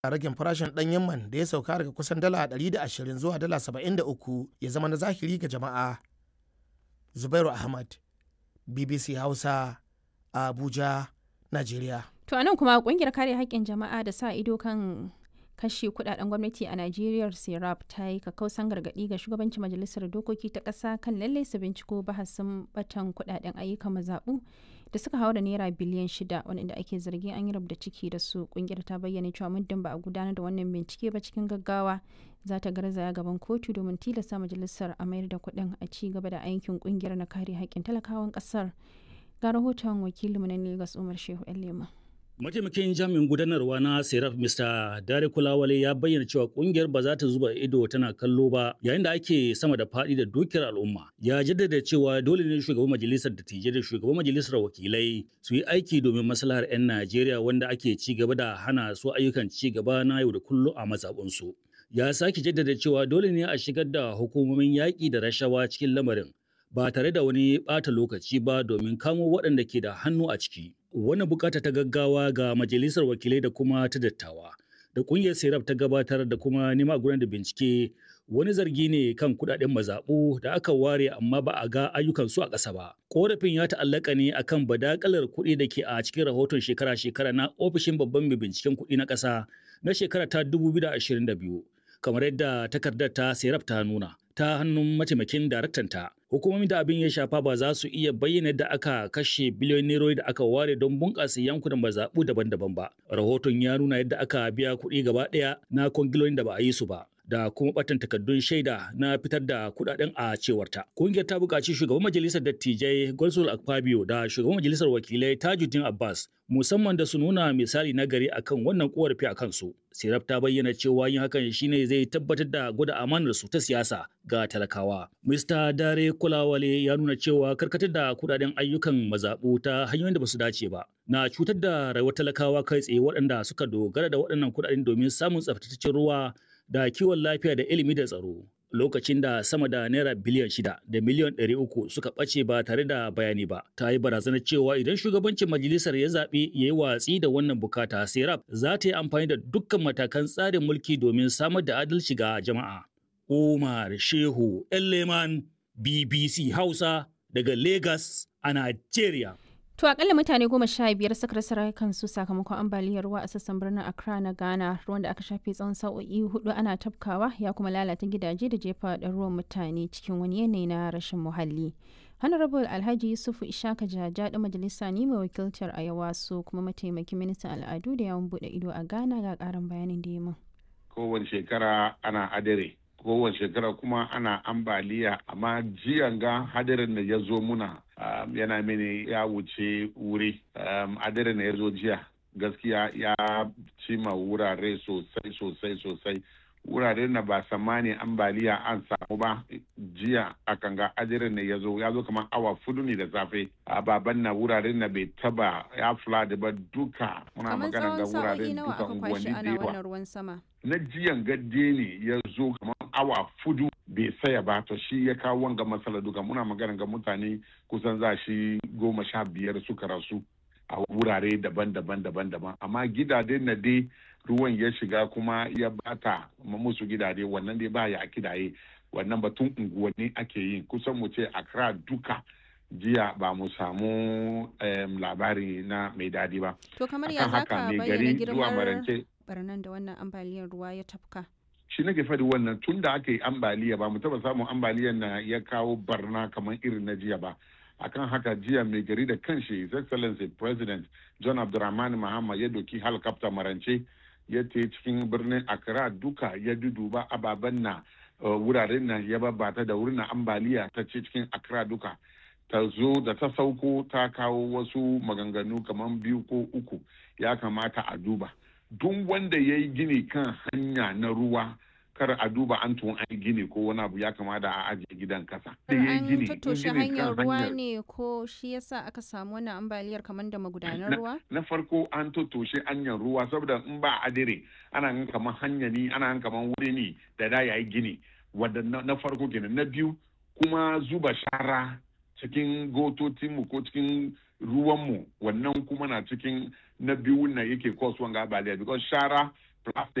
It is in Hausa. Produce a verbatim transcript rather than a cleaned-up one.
ragin farashin ɗanyen man da ya sauka daga kusan dala ɗari da ashirin zuwa dala saba'in da uku ya zama na zahiri ga jama'a. Zubairu Ahmad, B B C Hausa, Abuja, Najeriya. To anan kuma kungiyar kare haƙƙin jama'a da sa ido kan kashe kudaden gwamnati a Najeriya Serap ta yi kakkausan gargaɗi ga shugabancin majalisar dokoki ta ƙasa kan lallai su binciko bahasin batan kudaden ayyukan mazaɓu da suka haura naira biliyan shida wanda ake zargin an yi rubda ciki da su. Kungiyar ta bayyana cewa muddin ba a gudanar da wannan bincike ba cikin gaggawa za ta garzaya gaban kotu domin tilasta majalisar a mayar da kuɗin a ci gaba da aikin kungiyar na kare haƙƙin talakawan ƙasar. Ga rahoton wakilinmu na Lagos Umar Shehu Lema. Mataimakin jami'in gudanarwa na Serap Mister Dare Kulawale ya bayyana cewa kungiyar ba za ta zuba ido tana kallo ba yayin da ake sama da faɗi da dukiyar al'umma. Ya jaddada cewa dole ne shugaban majalisar dattijai da shugaban majalisar wakilai su yi aiki domin maslahar 'yan Najeriya wanda ake ci gaba da hana su ayyukan ci gaba na yau da kullum a mazaɓunsu. Ya sake jaddada cewa dole ne a shigar da hukumomin yaƙi da rashawa cikin lamarin ba tare da wani ɓata lokaci ba domin kamo waɗanda ke da hannu a ciki. Wannan bukata ta gaggawa ga majalisar wakilai da kuma ta dattawa da kungiyar Serap ta gabatar da kuma nema gudanar da bincike wani zargi ne kan kudaden mazaɓu da aka ware amma ba a ga ayyukan su a ƙasa ba. Korafin ya ta'allaka ne akan badakalar kuɗi da ke a cikin rahoton shekara-shekara na ofishin babban mai binciken kuɗi na ƙasa na shekara ta dubu biyu da ashirin da biyu. Kamar yadda takardar ta Serap ta nuna ta hannun mataimakin daraktanta. Hukumomin da abin ya shafa ba za su iya bayyana da aka kashe biliyon nerori da aka ware don bunƙasa yankunan mazaɓu daban-daban ba. Rahoton ya nuna yadda aka biya kuɗi gaba ɗaya na kwangilolin da ba a yi su ba, da kuma ɓatan takardun shaida na fitar da kuɗaɗen a cewarta. Ƙungiyar ta buƙaci shugaban majalisar dattijai Godswill Akpabio da shugaban majalisar wakilai Tajuddin Abbas musamman da su nuna misali na gari akan wannan korafi a kansu. Serap ta bayyana cewa yin hakan shine zai tabbatar da gwada amanar su ta siyasa ga talakawa. Mister Dare Kulawale ya nuna cewa karkatar da kudaden ayyukan mazaɓu ta hanyoyin da ba su dace ba na cutar da rayuwar talakawa kai tsaye waɗanda suka dogara da waɗannan kudaden domin samun tsaftataccen ruwa da kiwon lafiya da ilimi da tsaro. Lokacin da sama da naira biliyan shida da miliyan ɗari uku suka ɓace ba tare da bayani ba, ta yi barazanar cewa idan shugabancin majalisar ya zaɓi ya yi watsi da wannan bukata, Serap za ta yi amfani da dukkan matakan tsarin mulki domin samar da adalci ga jama'a. Umar Shehu Leman, B B C Hausa daga Lagos a Najeriya. To akalla mutane goma sha biyar suka rasa rayukansu sakamakon ambaliyar ruwa a sassan birnin Accra na Ghana, ruwan da aka shafe tsawon sa'o'i hudu ana tafkawa ya kuma lalata gidaje da jefa ruwan mutane cikin wani yanayi na rashin muhalli. Honorable Alhaji Yusufu Ishaka Jaja da majalisa ne mai wakiltar Ayawaso kuma mataimakin ministan al'adu da yawon bude ido a Ghana ga karin bayanin da ya min. Kowace shekara ana adare. kowace shekara kuma ana ambaliya amma jiyan ga hadarin da ya zo muna um, yana mini ya wuce wuri um, hadarin da ya zo jiya gaskiya ya cima wurare sosai sosai sosai wurare na ba samani ambaliya an samu ba jiya a kan ga hadarin da ya zo ya zo kamar awa fudu ne da safe a baban na wuraren na bai taba ya flood ba duka muna magana ga wuraren duka unguwanni da yawa na jiyan gadde ne ya zo kamar awa fudu bai saya ba to shi ya kawo wanga matsala duka muna magana ga mutane kusan za shi goma sha biyar suka rasu a wurare daban-daban daban-daban amma gidaje na dai ruwan ya shiga kuma ya bata musu gidaje wannan dai ba ya kidaye wannan batun unguwanni ake yi kusan mu ce Accra duka jiya ba mu samu um, labari na mai dadi ba. To kamar ya zaka bayyana girman barnan da wannan ambaliyar ruwa ya tafka? Shi nake faɗi wannan tun da aka yi ambaliya ba mu taba samun ambaliyar na ya kawo barna kamar irin na jiya ba. Akan haka jiya mai gari da kanshi His Excellency President John Abdulrahman Mahama ya doki helicopter marance ya te cikin birnin Accra duka ya duduba ababen na uh, wuraren nan ya babbata da wurin ambaliya ta ce cikin Accra duka. Ta zo da ta sauko ta kawo wasu maganganu kamar biyu ko uku ya kamata a duba. Duk wanda ya yi gini kan hanya na ruwa kar a duba an tun an gini ko wani abu ya kamata a ajiye gidan kasa. An tattoshe hanyar ruwa ne ko shi yasa aka samu wannan ambaliyar kamar da magudanar ruwa? Na farko an tattoshe hanyar ruwa saboda in ba adire ana gan kamar hanya ne ana gan kamar wuri ne da da yayi gini wanda na farko kenan. Na biyu kuma zuba shara cikin gototinmu ko cikin ruwanmu wannan kuma na cikin na biyu na yake cause wanga ambaliya because shara plastic